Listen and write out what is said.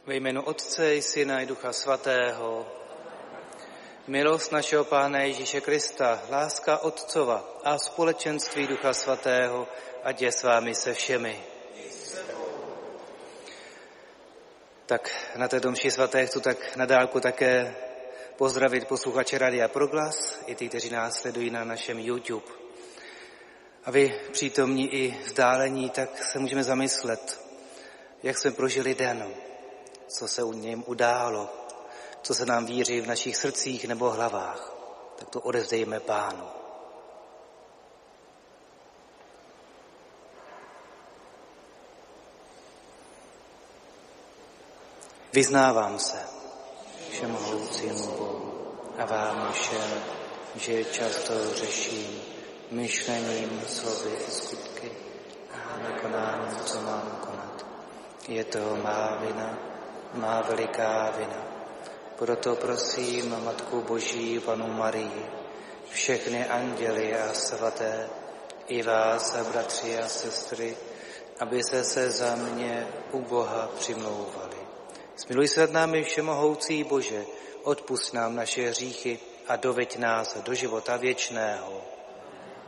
Ve jménu Otce i Syna i Ducha Svatého. Milost našeho Pána Ježíše Krista, láska Otcova a společenství Ducha Svatého, ať je s vámi se všemi. Tak na této mši svaté chci tak na dálku také pozdravit posluchače Radia Proglas i ty, kteří nás sledují na našem YouTube. A vy přítomní i vzdálení, tak se můžeme zamyslet, jak jsme prožili den, co se u něm událo, co se nám víří v našich srdcích nebo hlavách, tak to odevzdejme Pánu. Vyznávám se všemohoucímu Bohu a vám všem, že často řeším myšlením, slovy i skutky a nekonáním, co mám konat. Je to má vina, má veliká vina. Proto prosím Matku Boží, Panu Marii, všechny anděly a svaté, i vás, bratři a sestry, aby se za mě u Boha přimlouvali. Smiluj se nad námi, všemohoucí Bože, odpusť nám naše hříchy a doveď nás do života věčného.